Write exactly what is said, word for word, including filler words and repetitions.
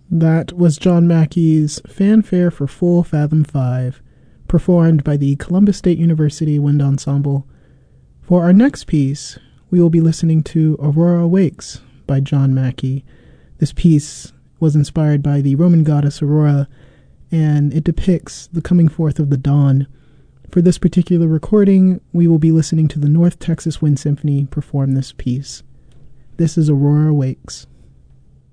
That was John Mackey's Fanfare for Full Fathom five, performed by the Columbus State University Wind Ensemble. For our next piece, we will be listening to Aurora Wakes by John Mackey. This piece was inspired by the Roman goddess Aurora, and it depicts the coming forth of the dawn. For this particular recording, we will be listening to the North Texas Wind Symphony perform this piece. This is Aurora Wakes.